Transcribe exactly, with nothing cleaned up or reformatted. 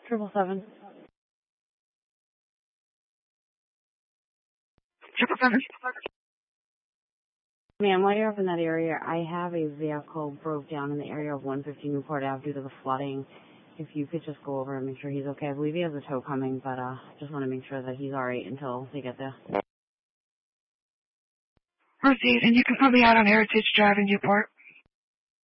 Triple seven. Triple seven. Ma'am, while you're up in that area, I have a vehicle broke down in the area of one fifty Newport Avenue due to the flooding. If you could just go over and make sure he's okay. I believe he has a tow coming, but uh, just want to make sure that he's all right until they get there. Proceed, and you can put me out on Heritage Drive in Newport.